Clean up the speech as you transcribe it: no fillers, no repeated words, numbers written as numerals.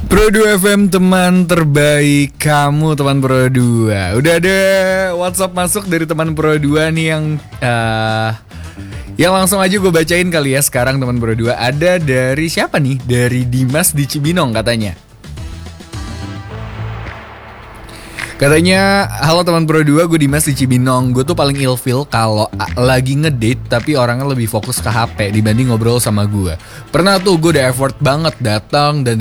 Pro 2 FM, teman terbaik kamu, teman Pro 2. Udah ada WhatsApp masuk dari teman Pro 2 nih yang langsung aja gue bacain kali ya sekarang, teman Pro 2. Ada dari siapa nih? Dari Dimas di Cibinong katanya. Katanya, halo teman Pro 2, gue Dimas di Cibinong. Gue tuh paling ilfeel kalau lagi ngedate tapi orangnya lebih fokus ke HP dibanding ngobrol sama gue. Pernah tuh gue udah effort banget datang dan